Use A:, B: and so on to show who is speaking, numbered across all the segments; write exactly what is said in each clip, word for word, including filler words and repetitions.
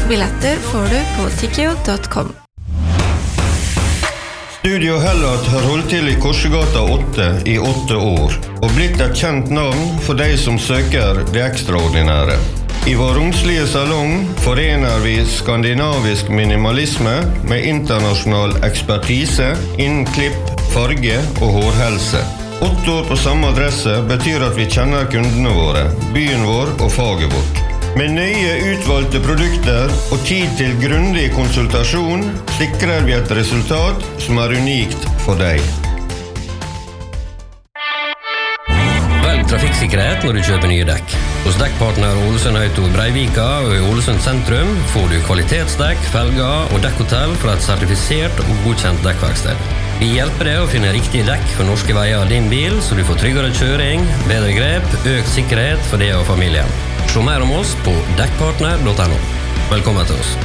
A: Billetter får du på tikkio punktum com.
B: Studio Hellat har holdt til i Korsegata åtte i åtte år, og blitt et kjent navn for de som søker det ekstraordinære. I vår romslige salong forener vi skandinavisk minimalisme med internasjonal ekspertise innen klipp, farge og hårhelse. Åtte år på samme adresse betyr at vi kjenner kundene våre, byen vår og faget vårt. Med nøye utvalgte produkter og tid til grundig konsultasjon sikrer vi et resultat som er unikt for deg.
C: Velg trafikksikkerhet når du kjøper nye dekk. Hos dekkpartner Ålesund Auto Breivika og i Ålesund sentrum får du kvalitetsdekk, felger og dekkhotell fra et sertifisert og godkjent dekkverksted. Vi hjelper deg å finne riktige dekk for norske veier av din bil, så du får tryggere kjøring, bedre grep, økt sikkerhet for deg og familien. Se mer om oss på dekkpartner punktum no. Velkommen til oss.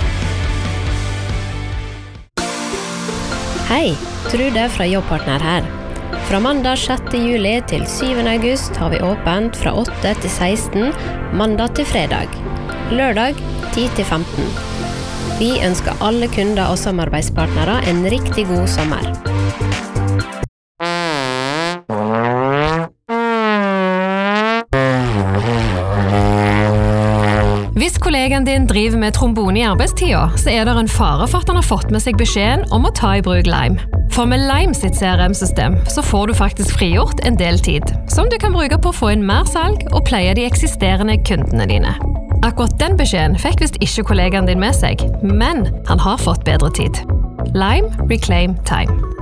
D: Hei, Trude fra Jobbpartner her. Fra mandag sjette juli til syvende august har vi åpent fra åtte til seksten, mandag til fredag. Lørdag ti til femten. Vi ønsker alle kunder og samarbeidspartnere en riktig god sommer.
E: Hvis kollegaen din driver med trombone i arbeidstida, så er det en fare for at han har fått med seg beskjeden om å ta i bruk Lime. For med Lime sitt C R M-system så får du faktisk frigjort en del tid, som du kan bruke på å få inn mer salg og pleie de eksisterende kundene dine. Akkurat den beskjeden fikk visst ikke kollegaen din med seg, men han har fått bedre tid. Lime Reclaim Time.